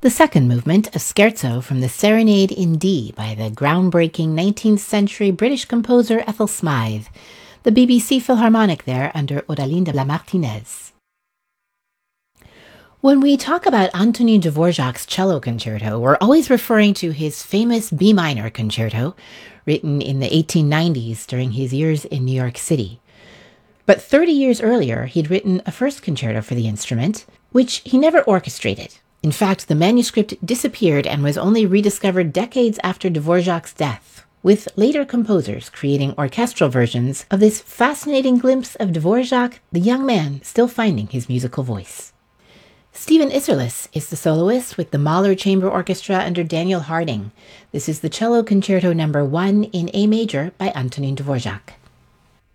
The second movement, a scherzo from the Serenade in D by the groundbreaking 19th century British composer Ethel Smythe, the BBC Philharmonic there under Odaline de la Martinez. When we talk about Antonin Dvorak's cello concerto, we're always referring to his famous B minor concerto, written in the 1890s during his years in New York City. But 30 years earlier, he'd written a first concerto for the instrument, which he never orchestrated. In fact, the manuscript disappeared and was only rediscovered decades after Dvorak's death, with later composers creating orchestral versions of this fascinating glimpse of Dvorak, the young man still finding his musical voice. Stephen Isserlis is the soloist with the Mahler Chamber Orchestra under Daniel Harding. This is the Cello Concerto No. 1 in A major by Antonin Dvorak.